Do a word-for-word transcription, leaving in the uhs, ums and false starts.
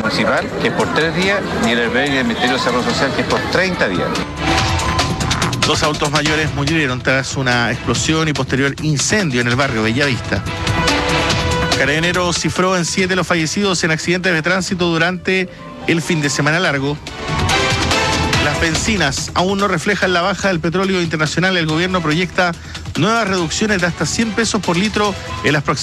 municipal, que es por tres días, y el albergue del Ministerio de Desarrollo Social, que es por treinta días. Dos adultos mayores murieron tras una explosión y posterior incendio en el barrio Bellavista. Carabineros cifró en siete los fallecidos en accidentes de tránsito durante el fin de semana largo. Las bencinas aún no reflejan la baja del petróleo internacional. El gobierno proyecta nuevas reducciones de hasta cien pesos por litro en las próximas